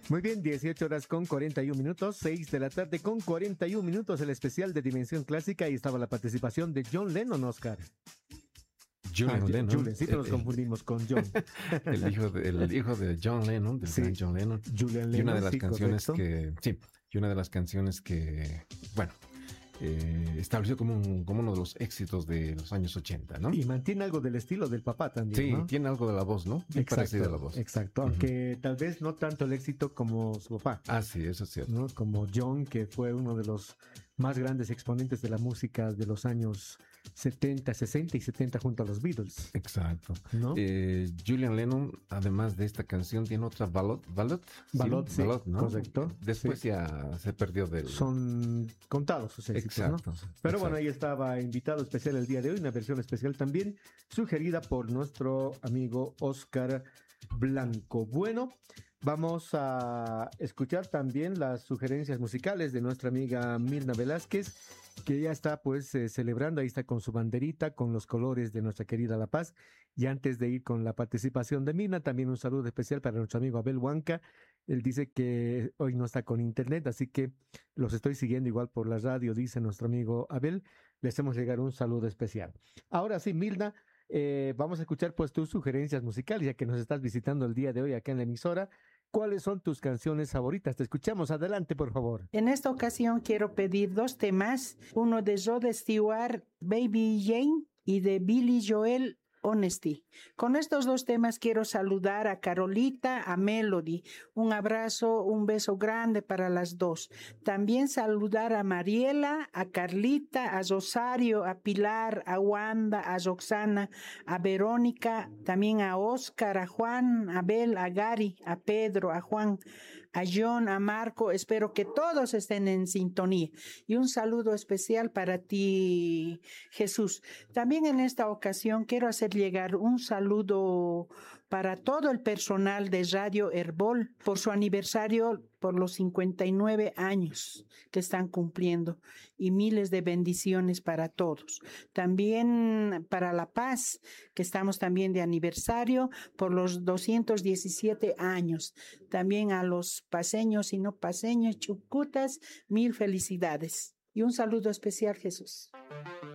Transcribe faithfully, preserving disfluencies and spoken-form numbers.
Muy bien, dieciocho horas con cuarenta y un minutos, seis de la tarde con cuarenta y un minutos, el especial de Dimensión Clásica, y estaba la participación de John Lennon, Oscar. Julian ah, Lennon. Julian, siempre el, nos el, confundimos con John. el, hijo de, el hijo de John Lennon, del Sí, gran John Lennon. Julian Lennon, y una de las sí, canciones correcto. que, sí, y una de las canciones que, bueno, eh, estableció como, un, como uno de los éxitos de los años ochenta, ¿no? Y mantiene algo del estilo del papá también, Sí, ¿no? tiene algo de la voz, ¿no? Muy parecida a la voz. Exacto, Uh-huh. Aunque tal vez no tanto el éxito como su papá. Ah, sí, eso es cierto. ¿No? Como John, que fue uno de los más grandes exponentes de la música de los años setenta, sesenta y setenta junto a los Beatles. Exacto. ¿No? Eh, Julian Lennon, además de esta canción, tiene otra ballad, ballad, Ballad, sí, sí, ballad, ¿no? correcto. Después sí. ya se perdió del... Son contados sus éxitos, Exacto. ¿no? Pero exacto. bueno, ahí estaba invitado especial el día de hoy, una versión especial también sugerida por nuestro amigo Oscar Blanco. Bueno, vamos a escuchar también las sugerencias musicales de nuestra amiga Mirna Velázquez, que ya está pues eh, celebrando, ahí está con su banderita, con los colores de nuestra querida La Paz. Y antes de ir con la participación de Mirna, también un saludo especial para nuestro amigo Abel Huanca. Él dice que hoy no está con internet, así que los estoy siguiendo igual por la radio, dice nuestro amigo Abel. Les hacemos llegar un saludo especial. Ahora sí, Mirna, eh, vamos a escuchar pues tus sugerencias musicales, ya que nos estás visitando el día de hoy acá en la emisora. ¿Cuáles son tus canciones favoritas? Te escuchamos. Adelante, por favor. En esta ocasión quiero pedir dos temas, uno de Rod Stewart, Baby Jane, y de Billy Joel, Honesty. Con estos dos temas quiero saludar a Carolita, a Melody. Un abrazo, un beso grande para las dos. También saludar a Mariela, a Carlita, a Rosario, a Pilar, a Wanda, a Roxana, a Verónica, también a Oscar, a Juan, a Abel, a Gary, a Pedro, a Juan, a John, a Marco. Espero que todos estén en sintonía. Y un saludo especial para ti, Jesús. También en esta ocasión quiero hacer llegar un saludo para todo el personal de Radio Herbol por su aniversario, por los cincuenta y nueve años que están cumpliendo, y miles de bendiciones para todos. También para La Paz, que estamos también de aniversario por los doscientos diecisiete años. También a los paseños y no paseños, chucutas, mil felicidades. Y un saludo especial, Jesús.